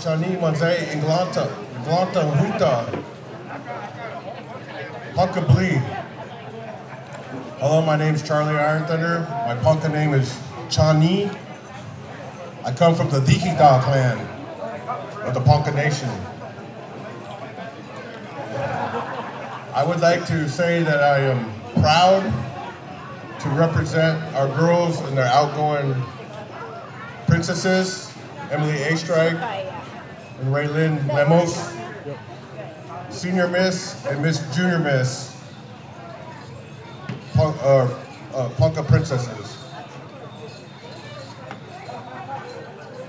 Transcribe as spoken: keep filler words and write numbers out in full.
Chani Manze Inglanta, Inglanta Huta, Punka Blee. Hello, my name's Charlie Iron Thunder. My Punka name is Chani. I come from the Dikida clan of the Ponca Nation. I would like to say that I am proud to represent our girls and their outgoing princesses, Emily A. Strike and Raylyn Lemos, Senior Miss and Miss Junior Miss, Punk, uh, uh, Ponca Princesses.